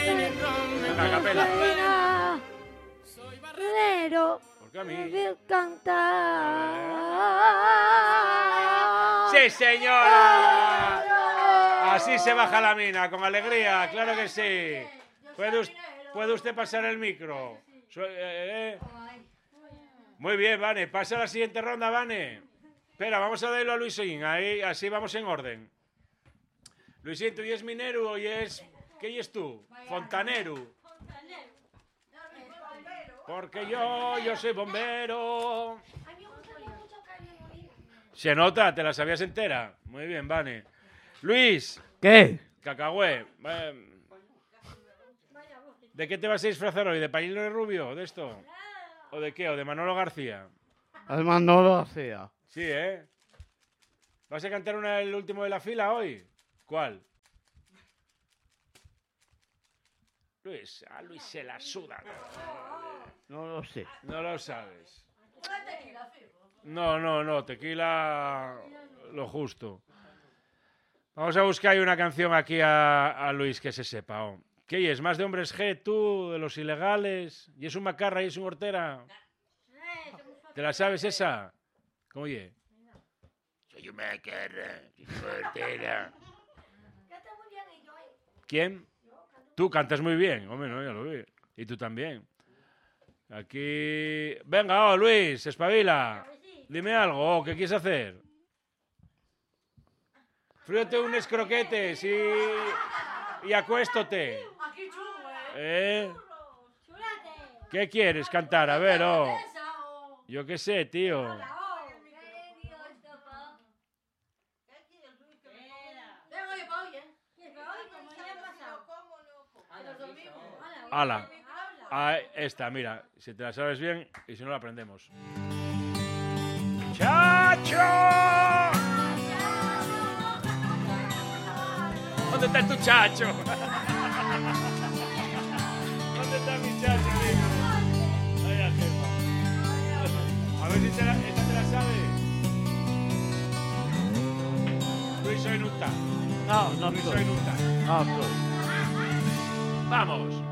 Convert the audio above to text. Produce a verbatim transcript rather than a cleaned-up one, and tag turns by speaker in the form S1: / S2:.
S1: Venga, capela.
S2: Soy barrero.
S1: Porque a mí.
S2: Me cantar.
S1: ¡Sí, señora! Así se baja la mina, con alegría, claro que sí. ¿Puede, us ¿puede usted pasar el micro? Su eh, eh. Muy bien, Vane. Pasa a la siguiente ronda, Vane. Espera, vamos a darlo a Luisín. Ahí, así vamos en orden. Luisín, tú y es minero y es... ¿Qué es tú? Fontanero. Porque yo, yo soy bombero. Se nota, te la sabías entera. Muy bien, Vane. Luis.
S3: ¿Qué?
S1: Cacahué. ¿De qué te vas a disfrazar hoy? ¿De Pañuelo de Rubio? ¿De esto? ¿O de qué? ¿O de Manolo García?
S3: El Manolo García.
S1: Sí, ¿eh? ¿Vas a cantar una el último de la fila hoy? ¿Cuál? Luis, a Luis se la suda.
S3: No lo sé.
S1: No lo sabes. No, no, no, tequila lo justo. Vamos a buscar ahí una canción aquí a, a Luis que se sepa. Oh. ¿Qué es? ¿Más de Hombres G, tú, de los ilegales? ¿Y es un Macarra y es un Hortera? ¿Te la sabes esa? ¿Cómo oye? Soy un Macarra y un Hortera. ¿Quién? Tú cantas muy bien. Hombre, no, ya lo vi. Y tú también. Aquí... Venga, oh, Luis, espabila. Dime algo, oh, ¿qué quieres hacer? Fríete unos croquetes y... y acuéstate. ¿Eh? ¿Qué quieres cantar? A ver, oh. Yo qué sé, tío. Ala. Ah, esta, mira. Si te la sabes bien y si no la aprendemos. ¡Chacho! ¿Dónde está tu chacho? ¿Dónde está mi chacho, amigo? Ay, la jefa. A ver si te la, esta te la sabes. Luis, soy Nuta.
S3: No, no
S1: Luis,
S3: soy.
S1: soy Nuta.
S3: No soy.
S1: Vamos.